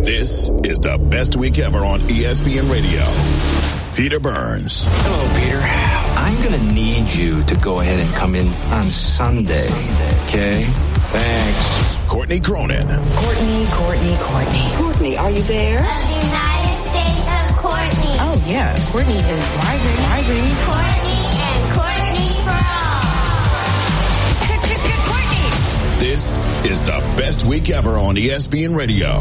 This is the best week ever on ESPN Radio. Peter Burns. Hello, Peter. I'm going to need you to go ahead and come in on Sunday. Okay? Thanks. Courtney Cronin. Courtney, are you there? The United States of Courtney. Oh, yeah. Courtney is driving. Courtney and Courtney for all. Courtney. This is the best week ever on ESPN Radio.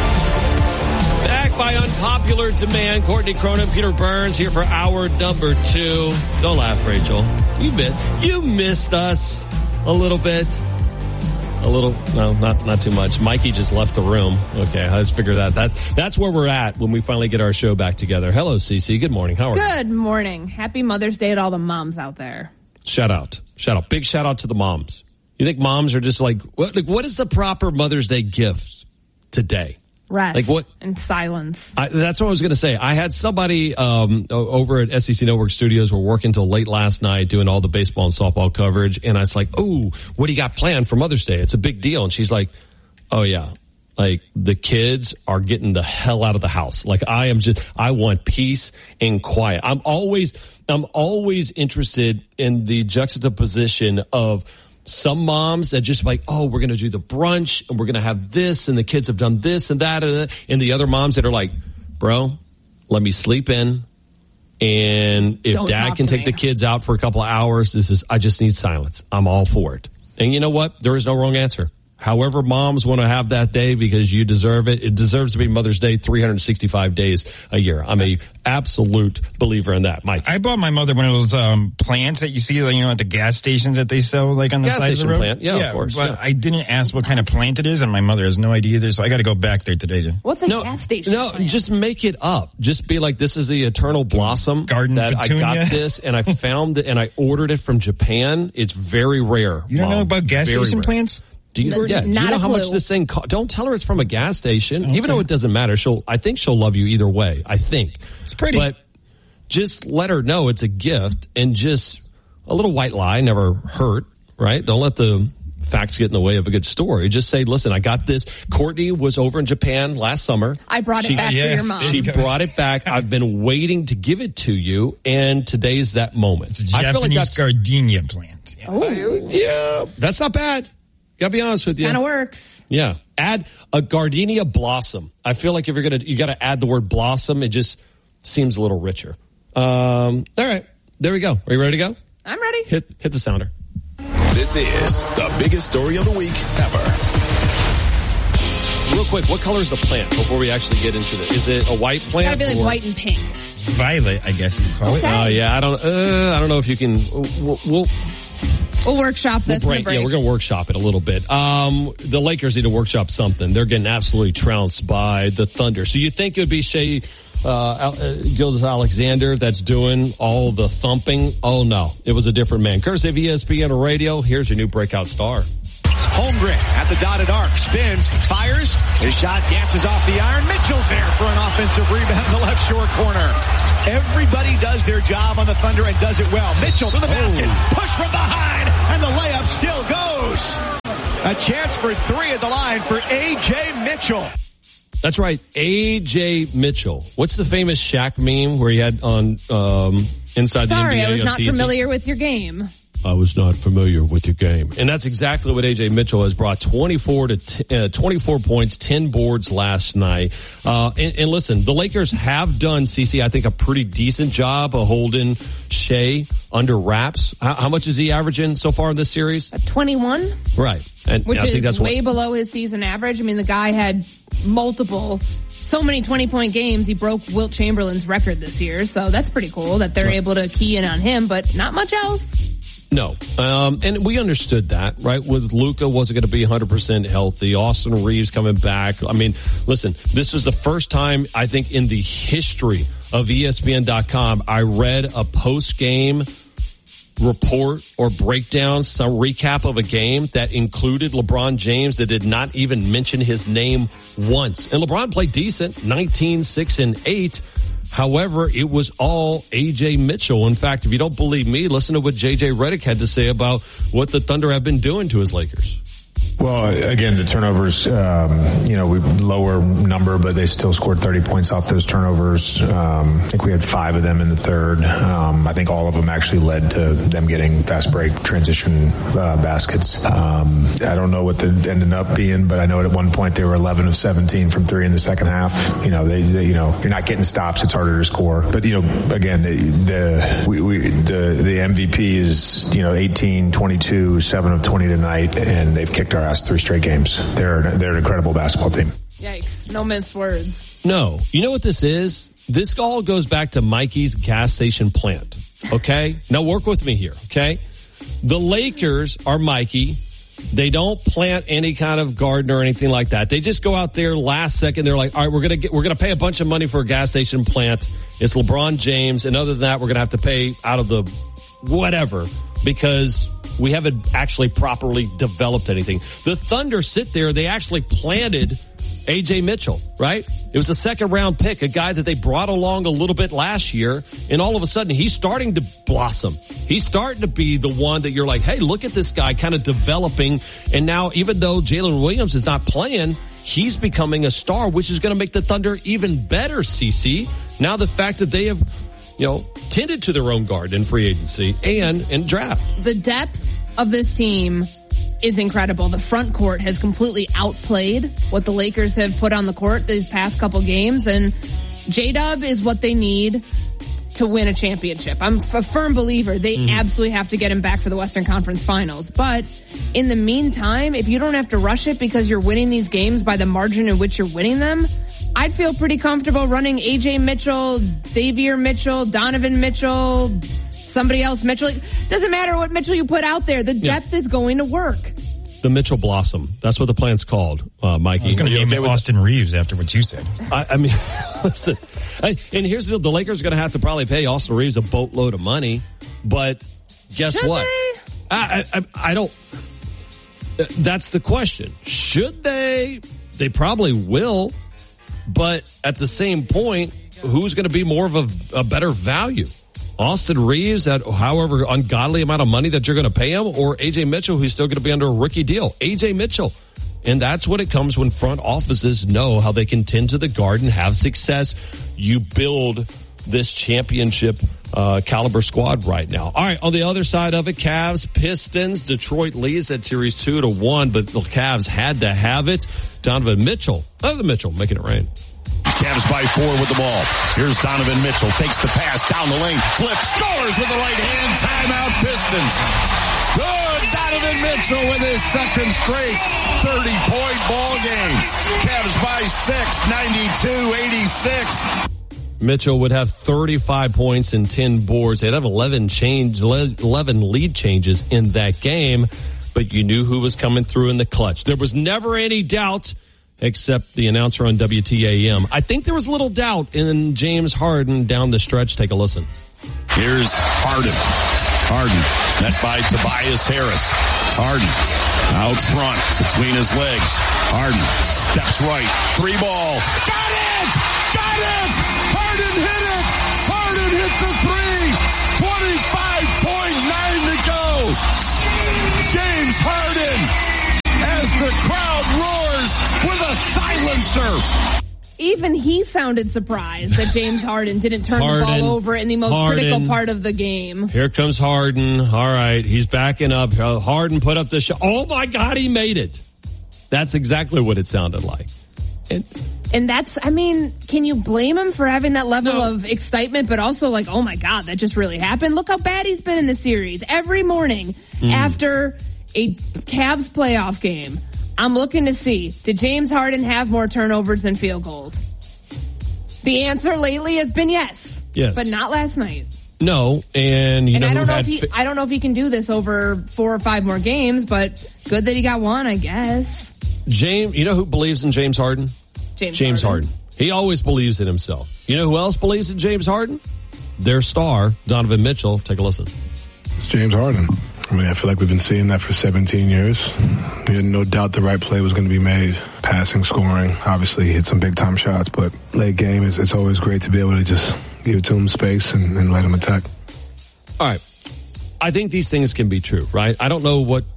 Back by unpopular demand, Courtney Cronin, Peter Burns here for hour number 2. Don't laugh, Rachel. You missed us a little bit. A little, no, not too much. Mikey just left the room. Okay, I just figured that's where we're at when we finally get our show back together. Hello, Cece. Good morning. How are you? Good morning. Happy Mother's Day to all the moms out there. Shout out. Big shout out to the moms. You think moms are just like what is the proper Mother's Day gift today? Rest. Like what? And silence. That's what I was going to say. I had somebody over at SEC Network Studios. We're working till late last night doing all the baseball and softball coverage. And I was like, oh, what do you got planned for Mother's Day? It's a big deal. And she's like, oh, yeah. Like the kids are getting the hell out of the house. Like I want peace and quiet. I'm always interested in the juxtaposition of some moms that just like, oh, we're going to do the brunch and we're going to have this and the kids have done this and that. And the other moms that are like, bro, let me sleep in. And if dad can take the kids out for a couple of hours, I just need silence. I'm all for it. And you know what? There is no wrong answer. However moms want to have that day because you deserve it. It deserves to be Mother's Day 365 days a year. I'm a absolute believer in that. Mike. I bought my mother one of those plants that you see at the gas stations that they sell like on the side of the road. Plant. Yeah, of course. But I didn't ask what kind of plant it is, and my mother has no idea either, so I got to go back there today. What's a gas station plant? Just make it up. Just be like, this is the eternal blossom garden that petunia. I got this, and I found it, and I ordered it from Japan. It's very rare. You don't know about gas station plants? Do you know how much this thing costs? Don't tell her it's from a gas station, even though it doesn't matter. I think she'll love you either way. I think. It's pretty. But just let her know it's a gift, and just a little white lie never hurt, right? Don't let the facts get in the way of a good story. Just say, listen, I got this. Courtney was over in Japan last summer. I brought it back for your mom. She brought it back. I've been waiting to give it to you, and today's that moment. It's a Japanese gardenia plant. Yeah, that's not bad. Gotta be honest with you. Kind of works. Yeah. Add a gardenia blossom. I feel like if you gotta add the word blossom, it just seems a little richer. All right. There we go. Are you ready to go? I'm ready. Hit the sounder. This is the biggest story of the week ever. Real quick, what color is the plant before we actually get into this? Is it a white plant? Gotta be like white and pink. Violet, I guess you call it. Oh, yeah. I don't know if you can. We'll workshop this. Yeah, we're going to workshop it a little bit. The Lakers need to workshop something. They're getting absolutely trounced by the Thunder. So you think it would be Shai Gilgeous-Alexander that's doing all the thumping? Oh, no. It was a different man. Courtesy of ESPN Radio, here's your new breakout star. Holmgren at the dotted arc, spins, fires, his shot dances off the iron. Mitchell's there for an offensive rebound in the left short corner. Everybody does their job on the Thunder and does it well. Mitchell to the basket, push from behind, and the layup still goes. A chance for three at the line for A.J. Mitchell. That's right, A.J. Mitchell. What's the famous Shaq meme where he had on inside the NBA? Sorry, I was not TNT? familiar with your game. I was not familiar with your game. And that's exactly what A.J. Mitchell has brought. 24 points, 10 boards last night. And listen, the Lakers have done, CC, I think a pretty decent job of holding Shai under wraps. How much is he averaging so far in this series? 21. Right. And which I think that's way below his season average. I mean, the guy had so many 20-point games. He broke Wilt Chamberlain's record this year. So that's pretty cool that they're able to key in on him, but not much else. No. And we understood that, right? With Luka wasn't going to be 100% healthy. Austin Reeves coming back. I mean, listen, this was the first time, I think, in the history of ESPN.com, I read a post-game report or breakdown, some recap of a game that included LeBron James that did not even mention his name once. And LeBron played decent, 19, 6, and 8. However, it was all A.J. Mitchell. In fact, if you don't believe me, listen to what J.J. Redick had to say about what the Thunder have been doing to his Lakers. Well, again, the turnovers, we lower number, but they still scored 30 points off those turnovers. I think we had 5 of them in the third. I think all of them actually led to them getting fast break transition baskets. I don't know what they ended up being, but I know at one point they were 11 of 17 from 3 in the second half. You're not getting stops. It's harder to score. But, again, the MVP is, 18, 22, 7 of 20 tonight, and they've kicked our ass 3 straight games. They're an incredible basketball team. Yikes. No minced words. No. You know what this is? This all goes back to Mikey's gas station plant. Okay? Now work with me here. Okay? The Lakers are Mikey. They don't plant any kind of garden or anything like that. They just go out there last second. They're like, all right, we're going to pay a bunch of money for a gas station plant. It's LeBron James. And other than that, we're going to have to pay out of the whatever because we haven't actually properly developed anything. The Thunder sit there. They actually planted A.J. Mitchell, right? It was a second-round pick, a guy that they brought along a little bit last year, and all of a sudden he's starting to blossom. He's starting to be the one that you're like, hey, look at this guy kind of developing, and now even though Jalen Williams is not playing, he's becoming a star, which is going to make the Thunder even better, CC. Now the fact that they have tended to their own guard in free agency and in draft. The depth of this team is incredible. The front court has completely outplayed what the Lakers have put on the court these past couple games, and J-Dub is what they need to win a championship. I'm a firm believer they absolutely have to get him back for the Western Conference Finals. But in the meantime, if you don't have to rush it because you're winning these games by the margin in which you're winning them, I'd feel pretty comfortable running A.J. Mitchell, Xavier Mitchell, Donovan Mitchell, somebody else Mitchell. Doesn't matter what Mitchell you put out there. The depth is going to work. The Mitchell Blossom. That's what the plan's called, Mikey. I was going to name it Austin Reeves after what you said. I mean, listen. And here's the deal. The Lakers are going to have to probably pay Austin Reeves a boatload of money. But guess what? I don't. That's the question. Should they? They probably will. But at the same point, who's going to be more of a better value? Austin Reeves at however ungodly amount of money that you're going to pay him, or A.J. Mitchell, who's still going to be under a rookie deal? A.J. Mitchell. And that's what it comes when front offices know how they can tend to the guard and have success. You build this championship caliber squad right now. All right, on the other side of it, Cavs, Pistons. Detroit leads that series 2-1, but the Cavs had to have it. Donovan Mitchell, making it rain. Cavs by 4 with the ball. Here's Donovan Mitchell. Takes the pass down the lane. Flips. Scores with the right hand. Timeout Pistons. Good. Donovan Mitchell with his second straight 30-point ball game. Cavs by 6, 92-86. Mitchell would have 35 points and 10 boards. They'd have 11 lead changes in that game, but you knew who was coming through in the clutch. There was never any doubt except the announcer on WTAM. I think there was little doubt in James Harden down the stretch. Take a listen. Here's Harden. Met by Tobias Harris. Harden out front between his legs. Harden steps right. 3-ball. Got it! Harden hit it! Harden hit the 3! 25.9 to go! James Harden as the crowd roars with a silencer. Even he sounded surprised that James Harden didn't turn the ball over in the most critical part of the game. Here comes Harden. All right, he's backing up. Harden put up the shot. Oh, my God, he made it. That's exactly what it sounded like. And that's, I mean, can you blame him for having that level of excitement, but also like, oh, my God, that just really happened? Look how bad he's been in the series. Every morning after a Cavs playoff game, I'm looking to see, did James Harden have more turnovers than field goals? The answer lately has been yes. Yes. But not last night. No, and I don't know if he can do this over 4 or 5 more games, but good that he got one, I guess. James, you know who believes in James Harden? James Harden. He always believes in himself. You know who else believes in James Harden? Their star, Donovan Mitchell. Take a listen. It's James Harden. I mean, I feel like we've been seeing that for 17 years. We had no doubt the right play was going to be made. Passing, scoring. Obviously, he hit some big-time shots, but late game, it's always great to be able to just give it to him space and let him attack. All right. I think these things can be true, right? I don't know what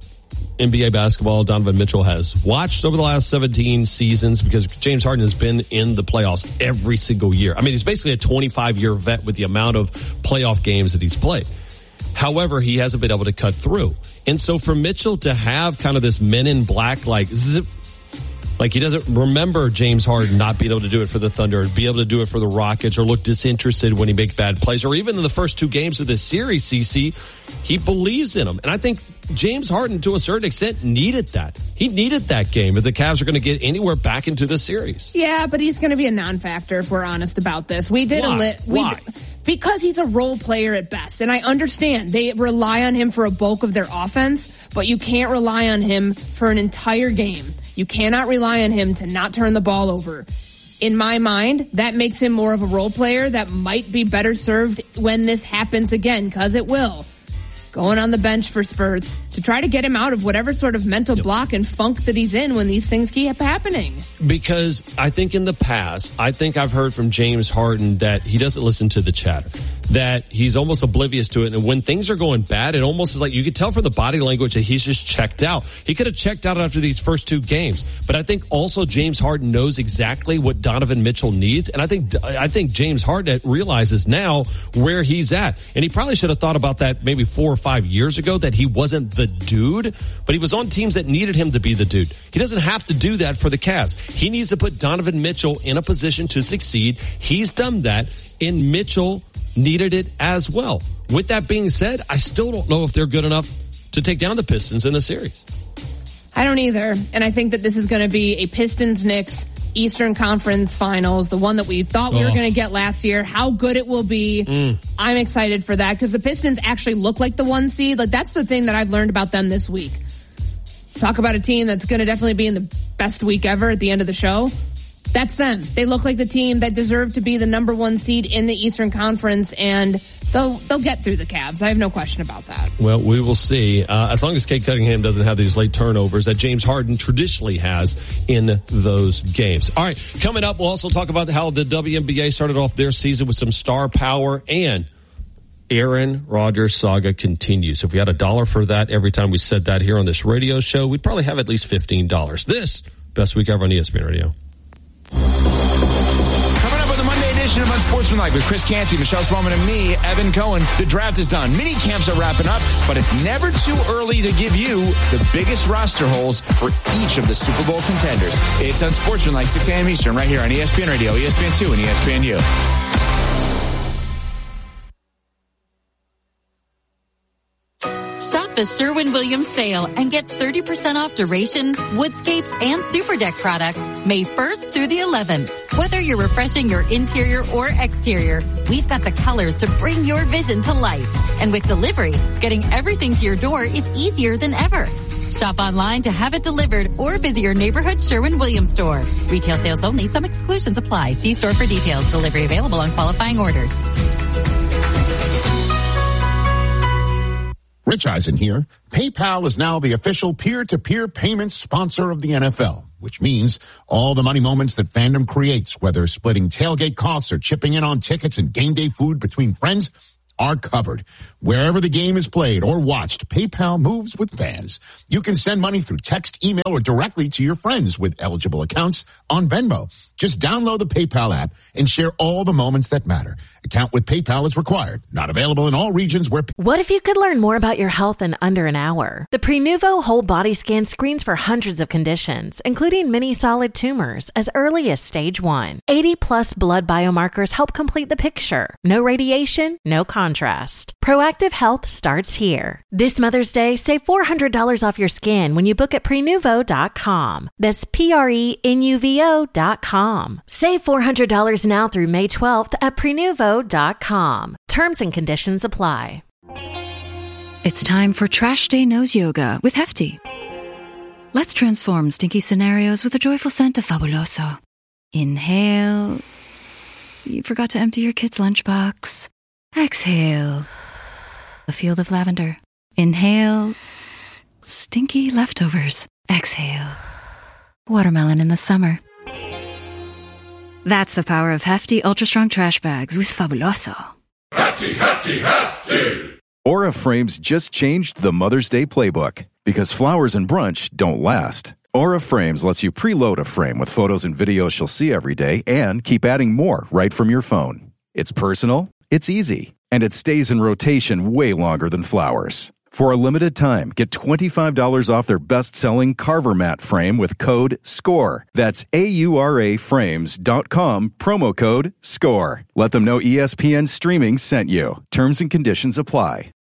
NBA basketball Donovan Mitchell has watched over the last 17 seasons, because James Harden has been in the playoffs every single year. I mean, he's basically a 25-year vet with the amount of playoff games that he's played. However, he hasn't been able to cut through. And so for Mitchell to have kind of this Men in Black, like zip, like he doesn't remember James Harden not being able to do it for the Thunder, or be able to do it for the Rockets, or look disinterested when he makes bad plays, or even in the first 2 games of this series, CC, he believes in him. And I think James Harden, to a certain extent, needed that. He needed that game if the Cavs are going to get anywhere back into the series. Yeah, but he's going to be a non-factor if we're honest about this. Why? Because he's a role player at best. And I understand they rely on him for a bulk of their offense, but you can't rely on him for an entire game. You cannot rely on him to not turn the ball over. In my mind, that makes him more of a role player that might be better served when this happens again, because it will. Going on the bench for spurts to try to get him out of whatever sort of mental block and funk that he's in when these things keep happening. Because I think in the past, I've heard from James Harden that he doesn't listen to the chatter, that he's almost oblivious to it. And when things are going bad, it almost is like you could tell from the body language that he's just checked out. He could have checked out after these first 2 games. But I think also James Harden knows exactly what Donovan Mitchell needs. And I think James Harden realizes now where he's at. And he probably should have thought about that maybe 4 or 5 years ago, that he wasn't the dude, but he was on teams that needed him to be the dude. He doesn't have to do that for the Cavs. He needs to put Donovan Mitchell in a position to succeed. He's done that, and Mitchell needed it as well. With that being said, I still don't know if they're good enough to take down the Pistons in the series. I don't either. And I think that this is going to be a Pistons-Knicks Eastern Conference Finals, the one that we thought we were going to get last year. How good it will be. I'm excited for that, because the Pistons actually look like the 1 seed. Like, that's the thing that I've learned about them this week. Talk about a team that's going to definitely be in the best week ever at the end of the show. That's them. They look like the team that deserve to be the number 1 seed in the Eastern Conference, and they'll get through the Cavs. I have no question about that. Well, we will see. As long as Cade Cunningham doesn't have these late turnovers that James Harden traditionally has in those games. All right, coming up, we'll also talk about how the WNBA started off their season with some star power, and Aaron Rodgers saga continues. If we had $1 for that every time we said that here on this radio show, we'd probably have at least $15. This Best Week Ever on ESPN Radio. Edition of Unsportsmanlike with Chris Canty, Michelle Spaulding, and me, Evan Cohen. The draft is done. Mini camps are wrapping up, but it's never too early to give you the biggest roster holes for each of the Super Bowl contenders. It's Unsportsmanlike, 6 a.m. Eastern, right here on ESPN Radio, ESPN2, and ESPNU. Shop the Sherwin-Williams sale and get 30% off Duration, Woodscapes, and Super Deck products May 1st through the 11th. Whether you're refreshing your interior or exterior, we've got the colors to bring your vision to life. And with delivery, getting everything to your door is easier than ever. Shop online to have it delivered or visit your neighborhood Sherwin-Williams store. Retail sales only. Some exclusions apply. See store for details. Delivery available on qualifying orders. Rich Eisen here. PayPal is now the official peer-to-peer payments sponsor of the NFL, which means all the money moments that fandom creates, whether splitting tailgate costs or chipping in on tickets and game day food between friends, are covered. Wherever the game is played or watched, PayPal moves with fans. You can send money through text, email, or directly to your friends with eligible accounts on Venmo. Just download the PayPal app and share all the moments that matter. Account with PayPal is required. Not available in all regions where... What if you could learn more about your health in under an hour? The Prenuvo Whole Body Scan screens for hundreds of conditions, including many solid tumors, as early as stage 1. 80-plus blood biomarkers help complete the picture. No radiation, no contrast. Proactive health starts here. This Mother's Day, save $400 off your scan when you book at Prenuvo.com. That's Prenuvo.com. Save $400 now through May 12th at Prenuvo.com. Terms and conditions apply. It's time for Trash Day Nose Yoga with Hefty. Let's transform stinky scenarios with a joyful scent of Fabuloso. Inhale. You forgot to empty your kid's lunchbox. Exhale. A field of lavender. Inhale. Stinky leftovers. Exhale. Watermelon in the summer. That's the power of Hefty Ultra Strong Trash Bags with Fabuloso. Hefty, Hefty, Hefty! Aura Frames just changed the Mother's Day playbook because flowers and brunch don't last. Aura Frames lets you preload a frame with photos and videos she'll see every day and keep adding more right from your phone. It's personal, it's easy, and it stays in rotation way longer than flowers. For a limited time, get $25 off their best-selling Carver Mat frame with code SCORE. That's AURAFrames.com, promo code SCORE. Let them know ESPN Streaming sent you. Terms and conditions apply.